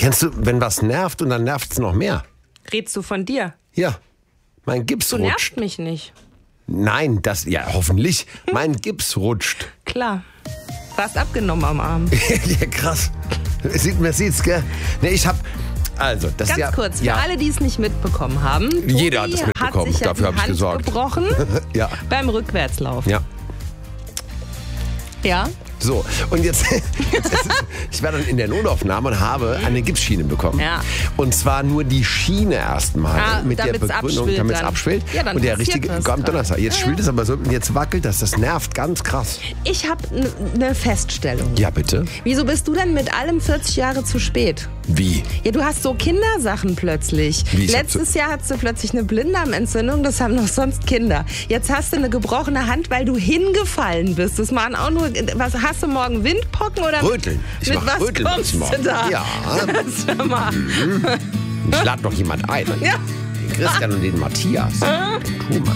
Kennst du, wenn was nervt und dann nervt es noch mehr? Redst du von dir? Ja, mein Gips Du rutscht. nervst mich nicht. Nein, ja, hoffentlich. Mein Gips rutscht. Klar. Warst abgenommen am Arm. Ja, krass. Man sieht's, gell? Nee, ich hab... Also, das Ganz ist ja... kurz, für ja, alle, die es nicht mitbekommen haben. Jeder hat Tobi es mitbekommen, hat sich dafür ja habe die ich Hand gesorgt. gebrochen Ja, beim Rückwärtslauf. ja. Ja? So, und jetzt ich war dann in der Notaufnahme und habe eine Gipsschiene bekommen. Ja. Und zwar nur die Schiene erstmal mit der damit's Begründung, abschwillt damit es dann. abschwillt. Ja, dann und der passiert richtige was kommt dran. Donnerstag. Jetzt schwillt es aber so und jetzt wackelt das nervt ganz krass. Ich habe eine Feststellung. Ja, bitte. Wieso bist du denn mit allem 40 Jahre zu spät? Wie? Ja, du hast so Kindersachen plötzlich. Wie, ich hab Letztes Jahr hattest du plötzlich eine Blinddarmentzündung, das haben noch sonst Kinder. Jetzt hast du eine gebrochene Hand, weil du hingefallen bist. Das machen auch nur, was hast du morgen, Windpocken oder Röteln. Ich mit mach was Röteln kommst morgen. du da? Ja. Sag mal. Ich lade noch jemand ein. Ja. Den Christian und den Matthias. Tu mal.